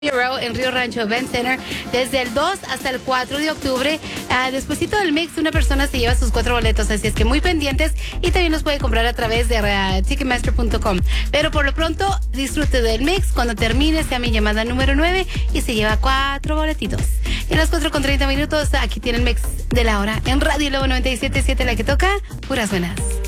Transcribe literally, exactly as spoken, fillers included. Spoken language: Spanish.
en Río Rancho Event Center desde el dos hasta el cuatro de octubre. Uh, despuesito del mix, una persona se lleva sus cuatro boletos, así es que muy pendientes, y también los puede comprar a través de uh, ticketmaster punto com. Pero por lo pronto, disfrute del mix. Cuando termine, sea mi llamada número nueve y se lleva cuatro boletitos. Y a las cuatro con treinta minutos, aquí tiene el mix de la hora en Radio Lobo noventa y siete punto siete, la que toca puras buenas.